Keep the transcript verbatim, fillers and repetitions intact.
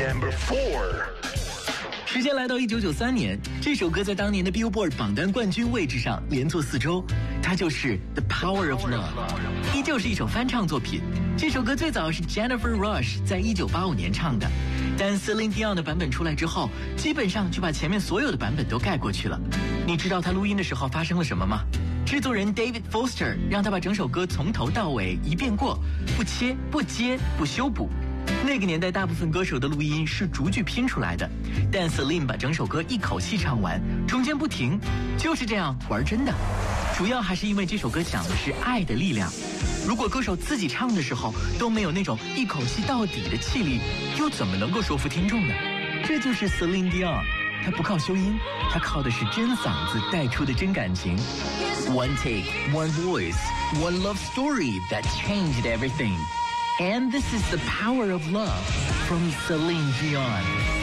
Number four。 时间来到一九九三年，这首歌在当年的 Billboard 榜单冠军位置上连坐四周，它就是《The Power of Love》，依旧是一首翻唱作品。这首歌最早是 Jennifer Rush 在一九八五年唱的，但 Celine Dion 的版本出来之后，基本上就把前面所有的版本都盖过去了。你知道他录音的时候发生了什么吗？制作人 David Foster 让他把整首歌从头到尾一遍过，不切不接不修补。那个年代大部分歌手的录音是逐句拼出来的，但 Celine 把整首歌一口气唱完，中间不停，就是这样玩真的。主要还是因为这首歌讲的是爱的力量，如果歌手自己唱的时候都没有那种一口气到底的气力，又怎么能够说服听众呢？这就是 Celine Dion， 她不靠修音，她靠的是真嗓子带出的真感情。One take, one voice, one love story that changed everything. And this is the power of love from Celine Dion.